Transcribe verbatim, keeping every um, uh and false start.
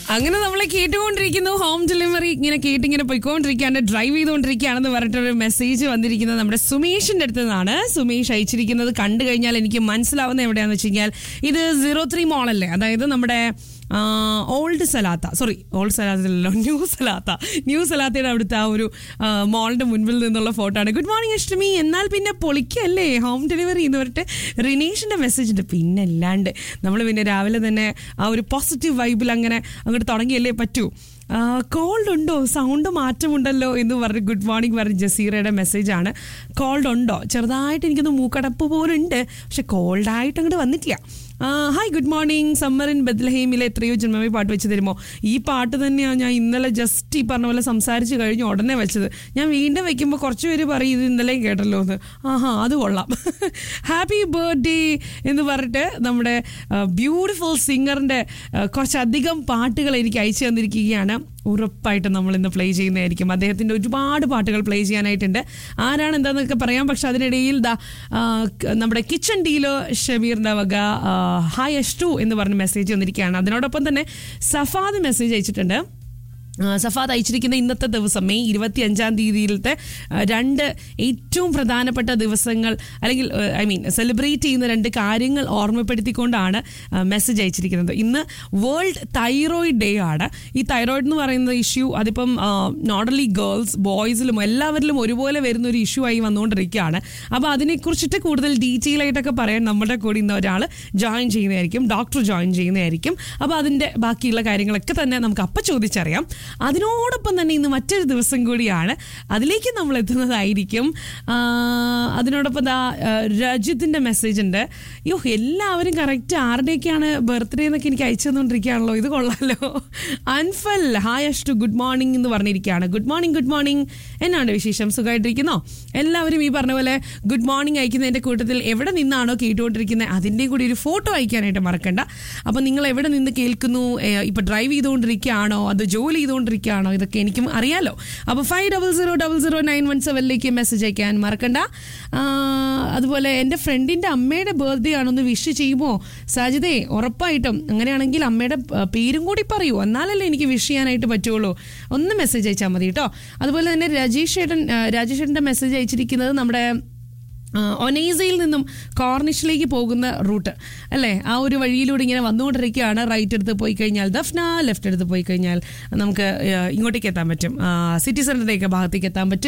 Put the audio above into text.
അങ്ങനെ നമ്മളെ കേട്ടുകൊണ്ടിരിക്കുന്നു. ഹോം ഡെലിവറി ഇങ്ങനെ കേട്ടിങ്ങനെ പോയിക്കൊണ്ടിരിക്കുകയാണ്, ഡ്രൈവ് ചെയ്തുകൊണ്ടിരിക്കുകയാണെന്ന് പറഞ്ഞിട്ടൊരു മെസ്സേജ് വന്നിരിക്കുന്നത് നമ്മുടെ സുമേഷിന്റെ അടുത്ത് നിന്നാണ്. സുമേഷ് അയച്ചിരിക്കുന്നത് കണ്ടു കഴിഞ്ഞാൽ എനിക്ക് മനസ്സിലാവുന്ന എവിടെയാണെന്ന് വെച്ച് കഴിഞ്ഞാൽ ഇത് സീറോ ത്രീ മോളല്ലേ, അതായത് നമ്മുടെ old സലാത്ത, sorry old സലാത്തല്ലോ new സലാത്ത new സലാത്തയുടെ അവിടുത്തെ ആ ഒരു മോളിന്റെ മുൻപിൽ നിന്നുള്ള ഫോട്ടോ ആണ്. ഗുഡ് മോർണിംഗ് അഷ്ടമി, എന്നാൽ പിന്നെ പൊളിക്കല്ലേ ഹോം ഡെലിവറി എന്ന് പറഞ്ഞിട്ട് റിനീഷിന്റെ മെസ്സേജ് ഉണ്ട്. പിന്നെ അല്ലാണ്ട് നമ്മൾ പിന്നെ രാവിലെ തന്നെ ആ ഒരു പോസിറ്റീവ് വൈബിൽ അങ്ങനെ അങ്ങോട്ട് തുടങ്ങിയല്ലേ പറ്റൂ. കോൾഡ് ഉണ്ടോ, സൗണ്ട് മാറ്റമുണ്ടല്ലോ എന്ന് പറഞ്ഞ് ഗുഡ് മോർണിംഗ് പറഞ്ഞ് ജസീറയുടെ മെസ്സേജാണ്. കോൾഡ് ഉണ്ടോ, ചെറുതായിട്ട് എനിക്കൊന്ന് മൂക്കടപ്പ് പോലുണ്ട്, പക്ഷെ കോൾഡായിട്ട് അങ്ങോട്ട് വന്നിട്ടില്ല. Hi good morning, summer in ബെത്ലഹേമിലെ എത്രയോ ജന്മമേ പാട്ട് വെച്ച് തരുമോ? ഈ പാട്ട് തന്നെയാണ് ഞാൻ ഇന്നലെ ജസ്റ്റ് ഈ പറഞ്ഞ പോലെ സംസാരിച്ച് കഴിഞ്ഞ് ഉടനെ വെച്ചത്. ഞാൻ വീണ്ടും വെക്കുമ്പോൾ കുറച്ച് പേര് പറയും ഇത് ഇന്നലെയും കേട്ടല്ലോ എന്ന്. ആഹാ, അത് കൊള്ളാം. ഹാപ്പി ബർത്ത്ഡേ എന്ന് പറഞ്ഞിട്ട് നമ്മുടെ ബ്യൂട്ടിഫുൾ സിംഗറിൻ്റെ കുറച്ചധികം പാട്ടുകൾ എനിക്ക് അയച്ചു തന്നിരിക്കുകയാണ്. ഉറപ്പായിട്ടും നമ്മൾ ഇന്ന് പ്ലേ ചെയ്യുന്നതായിരിക്കും. അദ്ദേഹത്തിൻ്റെ ഒരുപാട് പാട്ടുകൾ പ്ലേ ചെയ്യാനായിട്ടുണ്ട്. ആരാണ് എന്താണെന്നൊക്കെ പറയാം. പക്ഷെ അതിനിടയിൽ ദാ നമ്മുടെ കിച്ചൺ ഡീലർ ഷമീറിൻ്റെ വക ഹായ് അഷ്ടു എന്ന് പറഞ്ഞ് മെസ്സേജ് വന്നിരിക്കുകയാണ്. അതിനോടൊപ്പം തന്നെ സഫാദ് മെസ്സേജ് അയച്ചിട്ടുണ്ട്. സഫാദ് അയച്ചിരിക്കുന്ന ഇന്നത്തെ ദിവസം മെയ് ഇരുപത്തി അഞ്ചാം തീയതിയിലത്തെ രണ്ട് ഏറ്റവും പ്രധാനപ്പെട്ട ദിവസങ്ങൾ, അല്ലെങ്കിൽ ഐ മീൻ സെലിബ്രേറ്റ് ചെയ്യുന്ന രണ്ട് കാര്യങ്ങൾ ഓർമ്മപ്പെടുത്തിക്കൊണ്ടാണ് മെസ്സേജ് അയച്ചിരിക്കുന്നത്. ഇന്ന് വേൾഡ് തൈറോയിഡ് ഡേ ആണ്. ഈ തൈറോയിഡ് എന്ന് പറയുന്ന ഇഷ്യൂ അതിപ്പം നോട്ട് ഓൺലി ഗേൾസ് ബോയ്സിലും എല്ലാവരിലും ഒരുപോലെ വരുന്ന ഒരു ഇഷ്യൂ ആയി വന്നുകൊണ്ടിരിക്കുകയാണ്. അപ്പോൾ അതിനെക്കുറിച്ചിട്ട് കൂടുതൽ ഡീറ്റെയിൽ ആയിട്ടൊക്കെ പറയാൻ നമ്മുടെ കൂടെ ഇന്ന് ഒരാൾ ജോയിൻ ചെയ്യുന്നതായിരിക്കും, ഡോക്ടർ ജോയിൻ ചെയ്യുന്നതായിരിക്കും. അപ്പോൾ അതിൻ്റെ ബാക്കിയുള്ള കാര്യങ്ങളൊക്കെ തന്നെ നമുക്ക് അപ്പം ചോദിച്ചറിയാം. അതിനോടൊപ്പം തന്നെ ഇന്ന് മറ്റൊരു ദിവസം കൂടിയാണ്, അതിലേക്ക് നമ്മൾ എത്തുന്നതായിരിക്കും. അതിനോടൊപ്പം ദാ രജിത്തിൻ്റെ മെസ്സേജ് ഉണ്ട്. യോ, എല്ലാവരും കറക്റ്റ് ആരുടെയൊക്കെയാണ് ബർത്ത്ഡേ എന്നൊക്കെ എനിക്ക് അയച്ചു തന്നുകൊണ്ടിരിക്കുകയാണല്ലോ, ഇത് കൊള്ളാമല്ലോ. Anfal hi Ashtu good morning എന്ന് പറഞ്ഞിരിക്കുകയാണ്. ഗുഡ് മോർണിംഗ് ഗുഡ് മോർണിംഗ്, എന്നാണ് വിശേഷം, സുഖമായിട്ടിരിക്കുന്നോ? എല്ലാവരും ഈ പറഞ്ഞ പോലെ ഗുഡ് മോർണിംഗ് അയക്കുന്നതിൻ്റെ കൂട്ടത്തിൽ എവിടെ നിന്നാണോ കേട്ടുകൊണ്ടിരിക്കുന്നത് അതിൻ്റെയും കൂടി ഒരു ഫോട്ടോ അയക്കാനായിട്ട് മറക്കണ്ട. അപ്പോൾ നിങ്ങൾ എവിടെ നിന്ന് കേൾക്കുന്നു, ഇപ്പോൾ ഡ്രൈവ് ചെയ്തുകൊണ്ടിരിക്കുകയാണോ അത് ജോലി ചെയ്തുകൊണ്ടിരിക്കുകയാണോ, ഇതൊക്കെ എനിക്കും അറിയാലോ. അപ്പോൾ five double zero double zero nine one സെവനിലേക്ക് message അയക്കാൻ മറക്കണ്ട. അതുപോലെ എൻ്റെ ഫ്രണ്ടിൻ്റെ അമ്മയുടെ ബർത്ത്ഡേ ആണൊന്ന് വിഷ് ചെയ്യുമോ സാജിദേ? ഉറപ്പായിട്ടും. അങ്ങനെയാണെങ്കിൽ അമ്മയുടെ പേരും കൂടി പറയൂ, എന്നാലല്ലേ എനിക്ക് വിഷ് ചെയ്യാനായിട്ട് പറ്റുള്ളൂ. ഒന്ന് മെസ്സേജ് അയച്ചാൽ മതി കേട്ടോ. അതുപോലെ തന്നെ രാജേഷ് ചേട്ടൻ രാജേഷ് ചേട്ടൻ്റെ മെസ്സേജ് അയച്ചിരിക്കുന്നത് നമ്മുടെ ഒനൈസയിൽ നിന്നും കോർണിഷിലേക്ക് പോകുന്ന റൂട്ട് അല്ലേ, ആ ഒരു വഴിയിലൂടെ ഇങ്ങനെ വന്നുകൊണ്ടിരിക്കുകയാണ്. റൈറ്റ് എടുത്ത് പോയി കഴിഞ്ഞാൽ ദഫ്ന, ലെഫ്റ്റ് എടുത്ത് പോയി കഴിഞ്ഞാൽ നമുക്ക് ഇങ്ങോട്ടേക്ക് എത്താൻ പറ്റും, സിറ്റി സെൻറ്ററിലേക്ക് ഭാഗത്തേക്ക് എത്താൻ പറ്റും.